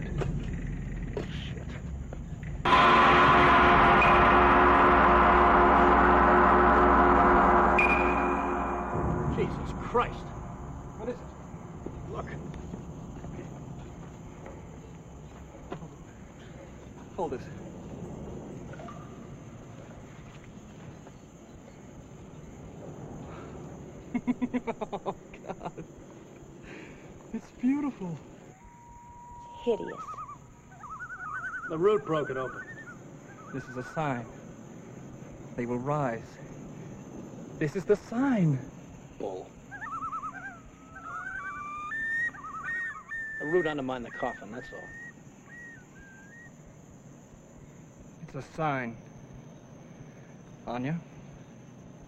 it. Shit. Jesus Christ. What is it? Look. Hold it. Oh, God. It's beautiful. Hideous. The root broke it open. This is a sign. They will rise. This is the sign. Bull. The root undermined the coffin, that's all. It's a sign. Anya?